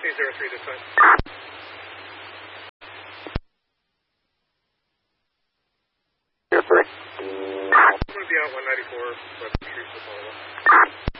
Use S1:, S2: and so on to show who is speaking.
S1: 1303 this time.
S2: Here, 3.
S1: I'm going to be out 194, but the streets will follow.